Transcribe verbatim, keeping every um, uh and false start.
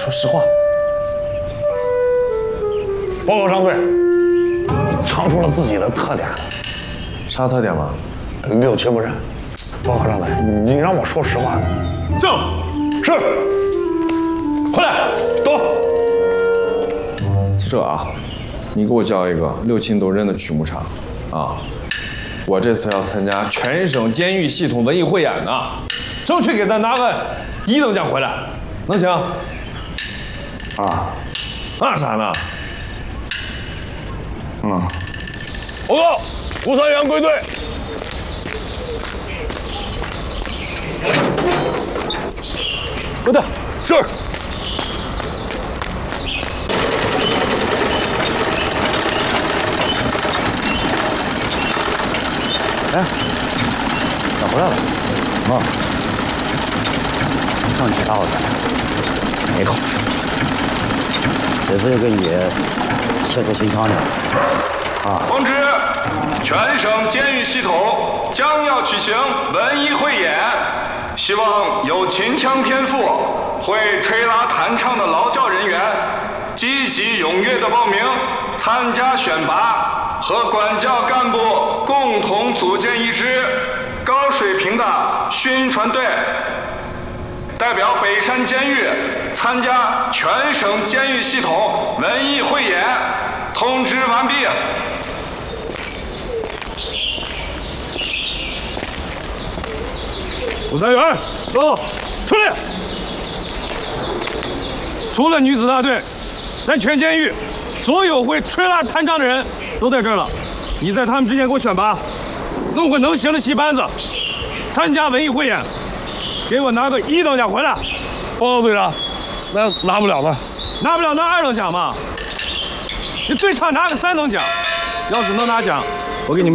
说实话。报告上队，你唱出了自己的特点。 啥特点嘛？ 六亲不认。报告上队，你让我说实话。 走。 是。回来，走。 这啊，你给我教一个六亲都认的曲目场啊！我这次要参加全省监狱系统文艺汇演呢，争取给咱拿个一等奖回来，能行？ 啊， 那啥呢？ 嗯。报告，吴三元归队。 回队。 是。 哎，咋回来了？啊，让你去啥好干？没空。这次又给你写出心肠来了。啊！ 通知，全省监狱系统将要举行文艺汇演，希望有秦腔天赋、会吹拉弹唱的劳教人员，积极踊跃的报名参加选拔，和管教干部共同组建一支高水平的宣传队，代表北山监狱参加全省监狱系统文艺汇演。通知完毕。 吴三元，走，出来！除了女子大队，咱全监狱所有会吹拉弹唱的人都在这儿了。你在他们之间给我选拔，弄个能行的戏班子，参加文艺汇演，给我拿个一等奖回来。 报告队长，那拿不了了。 拿不了拿二等奖嘛。你最差拿个三等奖，要是能拿奖，我给你们。